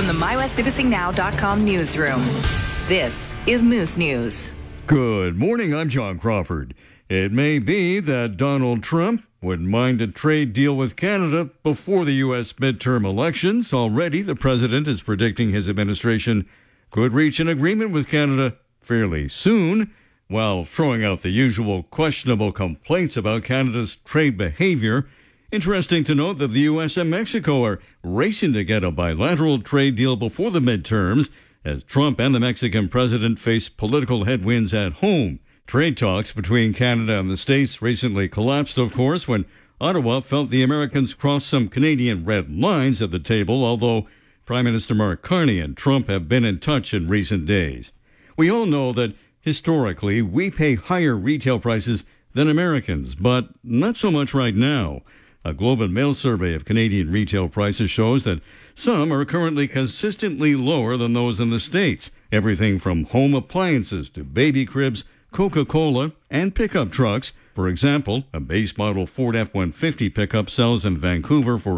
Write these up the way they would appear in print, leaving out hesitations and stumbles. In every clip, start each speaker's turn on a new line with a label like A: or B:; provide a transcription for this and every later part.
A: from the MyWestNipissingNow.com newsroom, this is Moose News.
B: Good morning, I'm John Crawford. It may be that Donald Trump wouldn't mind a trade deal with Canada before the U.S. midterm elections. Already, the president is predicting his administration could reach an agreement with Canada fairly soon, while throwing out the usual questionable complaints about Canada's trade behavior. Interesting to note that the U.S. and Mexico are racing to get a bilateral trade deal before the midterms, as Trump and the Mexican president face political headwinds at home. Trade talks between Canada and the States recently collapsed, of course, when Ottawa felt the Americans crossed some Canadian red lines at the table, although Prime Minister Mark Carney and Trump have been in touch in recent days. We all know that historically we pay higher retail prices than Americans, but not so much right now. A Globe and Mail survey of Canadian retail prices shows that some are currently consistently lower than those in the States. Everything from home appliances to baby cribs, Coca-Cola, and pickup trucks. For example, a base model Ford F-150 pickup sells in Vancouver for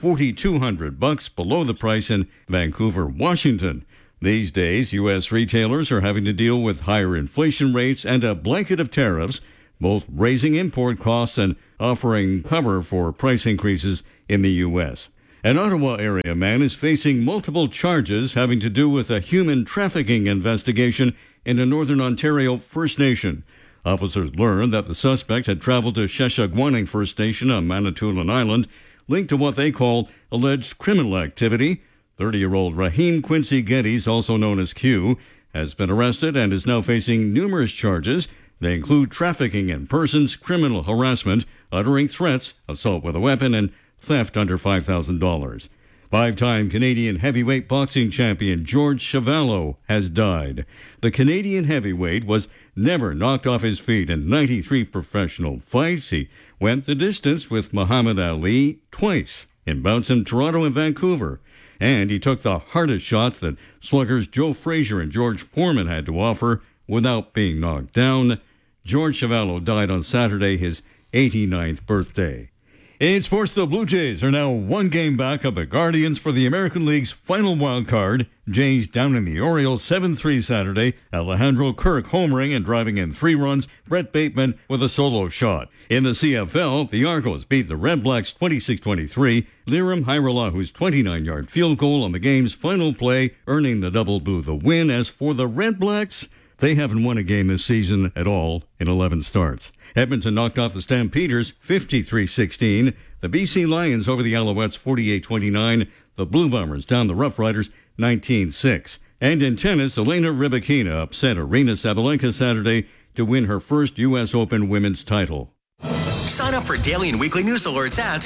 B: $4,200, below the price in Vancouver, Washington. These days, U.S. retailers are having to deal with higher inflation rates and a blanket of tariffs, both raising import costs and offering cover for price increases in the U.S. An Ottawa area man is facing multiple charges having to do with a human trafficking investigation in a Northern Ontario First Nation. Officers learned that the suspect had traveled to Sheshagwaning First Nation on Manitoulin Island, linked to what they call alleged criminal activity. 30-year-old Raheem Quincy Geddes, also known as Q, has been arrested and is now facing numerous charges. They include trafficking in persons, criminal harassment, uttering threats, assault with a weapon, and theft under $5,000. Five-time Canadian heavyweight boxing champion George Chuvalo has died. The Canadian heavyweight was never knocked off his feet in 93 professional fights. He went the distance with Muhammad Ali twice in bouts in Toronto and Vancouver. And he took the hardest shots that sluggers Joe Frazier and George Foreman had to offer without being knocked down. George Chuvalo died on Saturday, his 89th birthday. In sports, the Blue Jays are now one game back of the Guardians for the American League's final wild card. Jays down in the Orioles 7-3 Saturday. Alejandro Kirk homering and driving in 3 runs. Brett Bateman with a solo shot. In the CFL, the Argos beat the Red Blacks 26-23. Liram Hajrulah's 29-yard field goal on the game's final play, earning the Double Blue the win. As for the Red Blacks, they haven't won a game this season at all in 11 starts. Edmonton knocked off the Stampeders 53-16. The BC Lions over the Alouettes 48-29. The Blue Bombers down the Rough Riders 19-6. And in tennis, Elena Rybakina upset Aryna Sabalenka Saturday to win her first U.S. Open women's title.
C: Sign up for daily and weekly news alerts at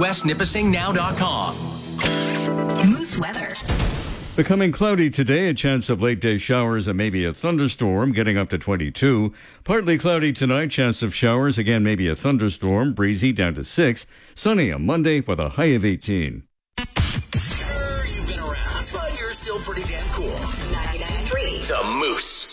C: MyWestNipissingNow.com.
A: Moose weather.
B: Becoming cloudy today, a chance of late-day showers and maybe a thunderstorm, getting up to 22. Partly cloudy tonight, chance of showers, again maybe a thunderstorm, breezy down to 6. Sunny on Monday with a high of 18.
C: Sure, you've been around, but you're still pretty damn cool.
A: 99.3.
C: The Moose.